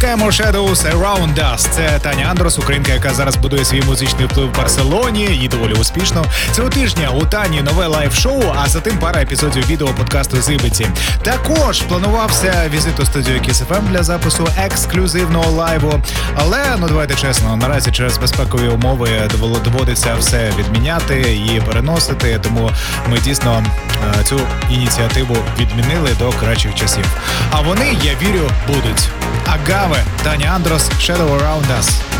Чекаємо Shadows Around Us. Це Таня Андрос, українка, яка зараз будує свій музичний вплив в Барселоні, і доволі успішно. Цього тижня у Тані нове лайв-шоу, а за тим пара епізодів відео подкасту з Ібиці. Також планувався візит у студію Kiss FM для запису ексклюзивного лайву. Але, давайте чесно, наразі через безпекові умови доводиться все відміняти і переносити, тому ми дійсно цю ініціативу відмінили до кращих часів. А вони, я вірю, будуть. Агаве, Таня Андрос, Shadow Around Us.